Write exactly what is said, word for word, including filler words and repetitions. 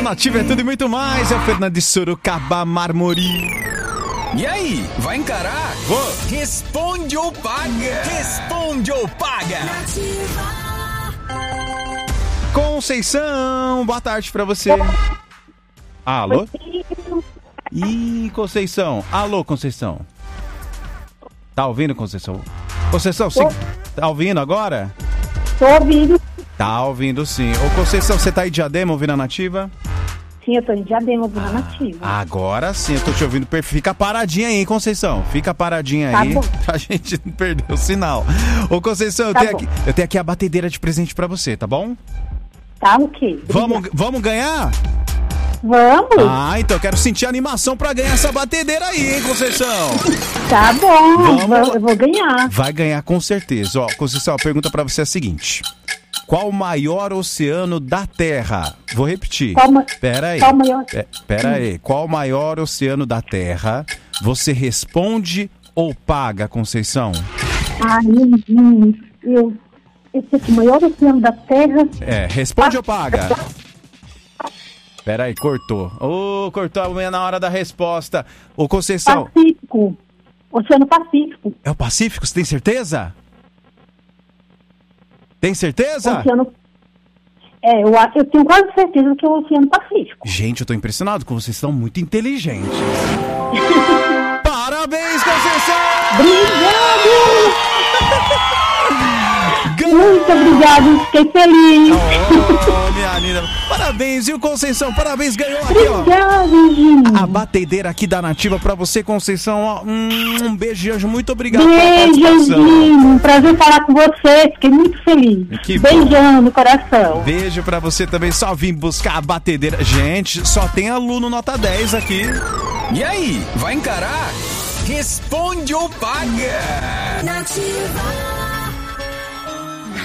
Nativa é tudo e muito mais. É o Fernando de Sorocaba, Marmorim. E aí, vai encarar? Vou. Responde ou paga? Responde ou paga? Conceição, boa tarde pra você. Alô? Ih, Conceição. Alô, Conceição. Tá ouvindo, Conceição? Conceição, você tá ouvindo agora? Tô ouvindo. Tá ouvindo sim. Ô, Conceição, você tá aí de Diadema ouvindo a Nativa? Sim, eu tô em Diadema ouvindo a Nativa. Agora sim, eu tô te ouvindo. Fica paradinha aí, hein, Conceição? Fica paradinha Tá aí, bom. pra gente não perder o sinal. Ô, Conceição, eu, Tá tenho bom. aqui, eu tenho aqui a batedeira de presente pra você, tá bom? Tá ok. Vamos, vamos ganhar? Vamos. Ah, então eu quero sentir a animação pra ganhar essa batedeira aí, hein, Conceição? Tá bom. Vamos. Vou- Eu vou ganhar. Vai ganhar com certeza. Ó, Conceição, a pergunta pra você é a seguinte. Qual o maior oceano da Terra? Vou repetir. Qual ma- Pera aí. qual o maior- Pe- Pera aí. Qual o maior oceano da Terra? Você responde ou paga, Conceição? Ai, hum, eu... Esse aqui, maior oceano da Terra. É, responde ou paga? Pera aí, cortou. Ô, cortou a manhã na hora da resposta. Ô, Conceição, Pacífico. Oceano Pacífico. é o Pacífico? Você tem certeza? Tem certeza? Oceano... É, eu, a- eu tenho quase certeza que é o Oceano Pacífico. Gente, eu tô impressionado, como vocês estão muito inteligentes. Parabéns, Conceição! Obrigado! Ganhou! Muito obrigado, fiquei feliz. Oh, minha linda. Parabéns, viu, Conceição? Parabéns, ganhou aqui, ó. Obrigado, Virgínia. A batedeira aqui da Nativa pra você, Conceição. Ó, um, um beijo de anjo, muito obrigado pela Beijo, participação. Virgínia. Um prazer falar com você. Fiquei muito feliz. Que bom. Beijão no coração. Beijo pra você também, só vim buscar a batedeira. Gente, só tem aluno nota dez aqui. E aí, vai encarar? Responde ou paga? Nativa.